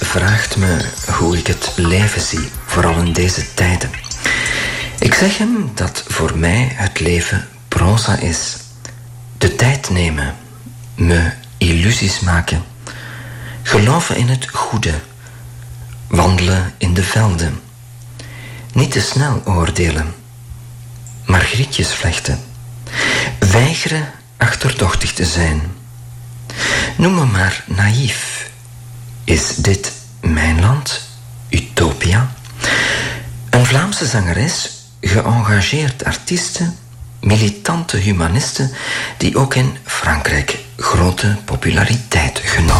vraagt me hoe ik het leven zie, vooral in deze tijden. Ik zeg hem dat voor mij het leven proza is. De tijd nemen, me illusies maken, geloven in het goede, wandelen in de velden, niet te snel oordelen, margrietjes vlechten, weigeren achterdochtig te zijn. Noem me maar naïef. Is dit mijn land? Utopia? Een Vlaamse zangeres, geëngageerd artieste, militante humaniste die ook in Frankrijk grote populariteit genoot.